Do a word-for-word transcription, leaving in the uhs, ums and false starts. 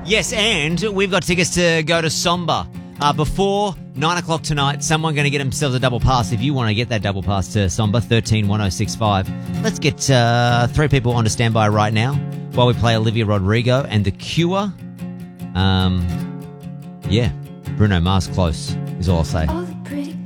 Yes, and we've got tickets to go to Somba. Uh, before nine o'clock tonight, someone going to get themselves a double pass. If you want to get that double pass to Somba, thirteen one oh six five. Let's get uh, three people on to standby right now while we play Olivia Rodrigo and The Cure. Um, yeah, Bruno Mars close is all I'll say.